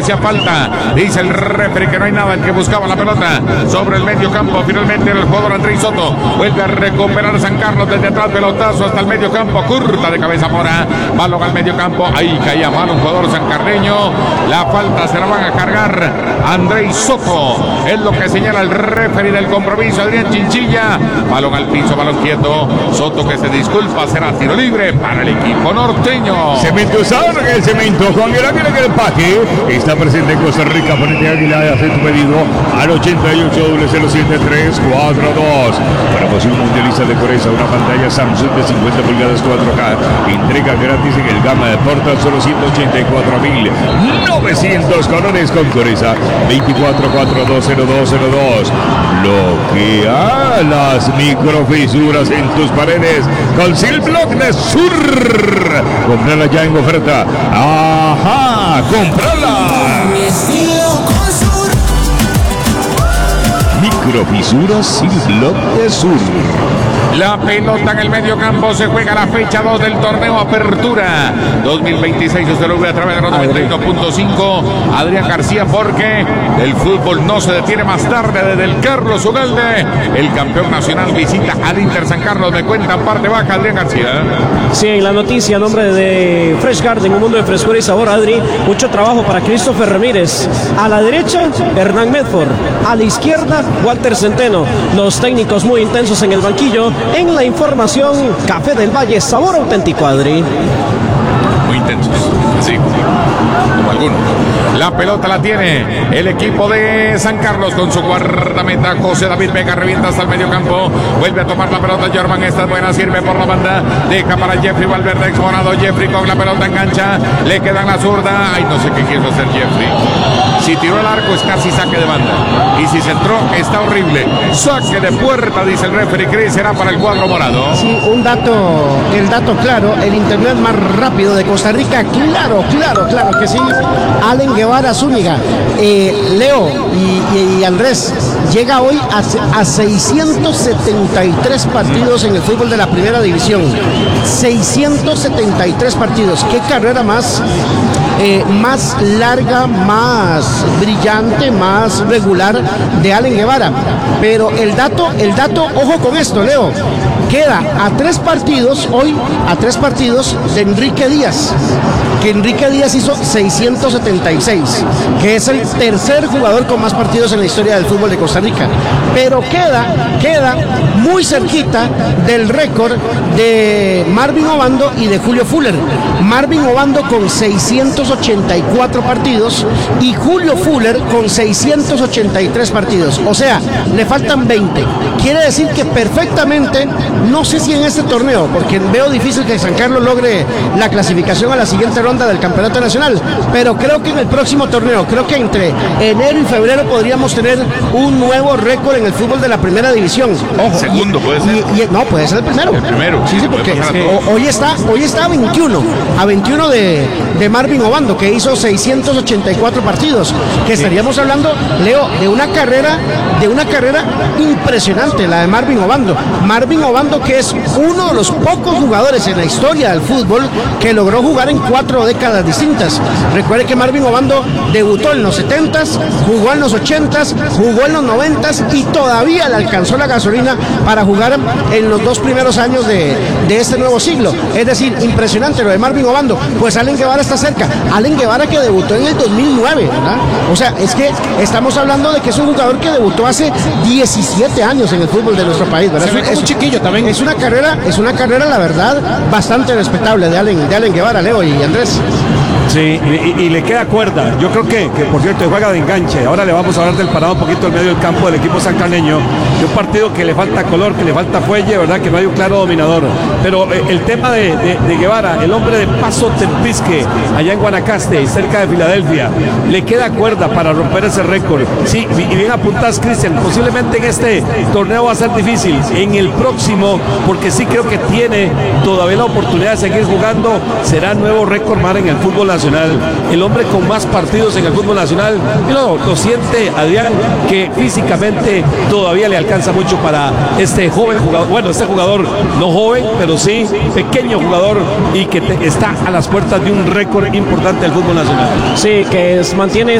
parecía falta. Dice el referee que no hay nada, el que buscaba la pelota sobre el medio campo. Finalmente el jugador Andrei Soto vuelve a recuperar San Carlos desde atrás, pelotazo hasta el medio campo, curta de cabeza Mora, balón al medio campo, ahí caía mal un jugador sancarreño. La falta se la van a cargar Andrei Soto, es lo que señala el referee del compromiso, Adrián Chinchilla. Balón al piso, balón quieto. Soto, que se disculpa, será tiro libre para el equipo norteño. Cemento Saurga, el cemento con el águila que el empaque está presente en Costa Rica. Ponete Águila y hace tu pedido al 88 073 42. Promoción mundialista de Coreza, una pantalla Samsung de 50 pulgadas 4K. Entrega gratis en el gama de Portal, solo 184.900 colones con Coreza. 24420202. Bloquea las microfisuras en tus paredes con Silblock de Sur. Comprala ya en oferta. ¡Ajá! ¡Comprala! Microfisuras Silblock de Sur. La pelota en el medio campo, se juega la fecha 2 del torneo Apertura 2026. Se lo ve a través de los 91.5. Adrián García, porque el fútbol no se detiene. Más tarde desde el Carlos Ugalde, el campeón nacional visita al Inter San Carlos. Me cuentan parte baja Adrián García. Sí, en la noticia, a nombre de Fresh Garden, un mundo de frescura y sabor, Adri, mucho trabajo para Christopher Ramírez. A la derecha, Hernán Medford. A la izquierda, Walter Centeno. Los técnicos muy intensos en el banquillo. En la información, Café del Valle, sabor auténtico, Adri. Muy intensos, sí, como algunos. La pelota la tiene el equipo de San Carlos con su guardameta José David Vega, revienta hasta el medio campo, vuelve a tomar la pelota Jorman, esta es buena, sirve por la banda, deja para Jeffrey Valverde, exponado Jeffrey con la pelota en cancha, le queda en la zurda, ay, no sé qué quiso hacer Jeffrey. Si tiró el arco es casi saque de banda, y si se entró está horrible. Saque de puerta, dice el referee Cris, será para el cuadro morado. Sí, el dato claro, el internet más rápido de Costa Rica, claro que sí. Allen Guevara Zúñiga, Leo y Andrés, llega hoy a 673 partidos en el fútbol de la primera división. 673 partidos. Qué carrera más larga, más brillante, más regular de Allen Guevara. Pero el dato, ojo con esto, Leo, queda a 3 partidos hoy, de Enrique Díaz, que Enrique Díaz hizo 676, que es el tercer jugador con más partidos en la historia del fútbol de Costa Rica. Pero queda muy cerquita del récord de Marvin Obando y de Julio Fuller. Marvin Obando con 684 partidos y Julio Fuller con 683 partidos. O sea, le faltan 20. Quiere decir que perfectamente, no sé si en este torneo, porque veo difícil que San Carlos logre la clasificación a la siguiente ronda del campeonato nacional, pero creo que en el próximo torneo, creo que entre enero y febrero podríamos tener un nuevo récord en el fútbol de la primera división. Ojo, segundo puede ser. No, puede ser el primero. El primero. Sí, porque hoy está a 21 de Marvin Obando, que hizo 684 partidos, que estaríamos hablando, Leo, de una carrera impresionante, la de Marvin Obando. Marvin Obando, que es uno de los pocos jugadores en la historia del fútbol que logró jugar en 4 décadas distintas. Recuerde que Marvin Obando debutó en los 70s, jugó en los 80s, jugó en los 90s y todavía le alcanzó la gasolina para jugar en los 2 primeros años de este nuevo siglo. Es decir, impresionante lo de Marvin Obando. Pues Allen Guevara está cerca. Allen Guevara, que debutó en el 2009, ¿verdad? O sea, es que estamos hablando de que es un jugador que debutó hace 17 años en el fútbol de nuestro país, ¿verdad? Es un chiquillo también. Es una carrera, la verdad, bastante respetable de Allen Guevara, Leo y Andrés. Sí, y le queda cuerda. Yo creo que por cierto juega de enganche. Ahora le vamos a hablar del parado un poquito en medio del campo del equipo sancarleño. De un partido que le falta color, que le falta fuelle, ¿verdad? Que no hay un claro dominador. Pero el tema de Guevara, el hombre de Paso Tempisque, allá en Guanacaste, cerca de Filadelfia, le queda cuerda para romper ese récord. Sí, y bien apuntás, Cristian, posiblemente en este torneo va a ser difícil. En el próximo, porque sí creo que tiene todavía la oportunidad de seguir jugando, será nuevo récord más en el fútbol nacional. El hombre con más partidos en el fútbol nacional, y lo siente Adrián, que físicamente todavía le alcanza mucho para este joven jugador, bueno, este jugador no joven, pero sí pequeño jugador, y que está a las puertas de un récord importante del fútbol nacional. Sí, que mantiene